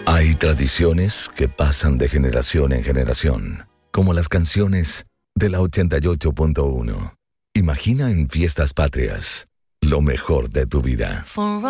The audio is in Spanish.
Hay tradiciones que pasan de generación en generación, como las canciones de la 88.1. Imagina en Fiestas Patrias lo mejor de tu vida.